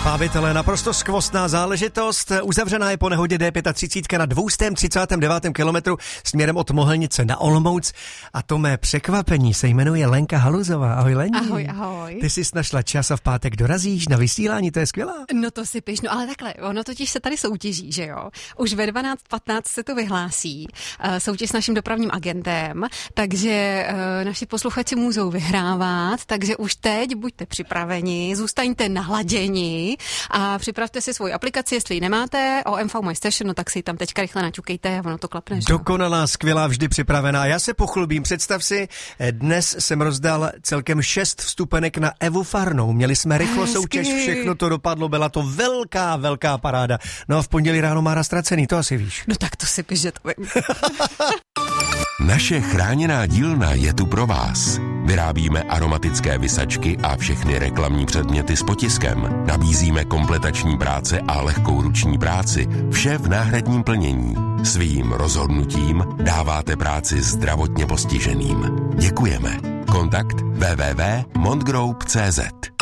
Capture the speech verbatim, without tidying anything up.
Pábitele, naprosto skvostná záležitost. Uzavřená je po nehodě D třicet pět na dvě stě třicet devět kilometrů směrem od Mohelnice na Olomouc. A to mé překvapení se jmenuje Lenka Haluzová. Ahoj, Lení. Ahoj, ahoj. Ty jsi našla čas a v pátek dorazíš na vysílání, to je skvělá. No to si piš, no ale takhle, ono totiž se tady soutěží, že jo? Už ve dvanáct patnáct se to vyhlásí, uh, soutěž s naším dopravním agentem, takže uh, naši posluchači můžou vyhrávat, takže už teď buďte připraveni, zůstaňte naladěni a připravte si svoji aplikaci, jestli ji nemáte, O M V My Station, no tak si ji tam teďka rychle naťukejte a ono to klapne. Že? Dokonalá, skvělá, vždy připravená. Já se pochlubím, představ si, dnes jsem rozdal celkem šest vstupenek na Evu Farnou. Měli jsme rychlo soutěž, všechno to dopadlo, byla to velká, velká paráda. No a v pondělí ráno má ztracený, to asi víš. No tak to si piš, že to vím. Naše chráněná dílna je tu pro vás. Vyrábíme aromatické visačky a všechny reklamní předměty s potiskem. Nabízíme kompletační práce a lehkou ruční práci. Vše v náhradním plnění. Svým rozhodnutím dáváte práci zdravotně postiženým. Děkujeme. Kontakt w w w tečka montgroup tečka c z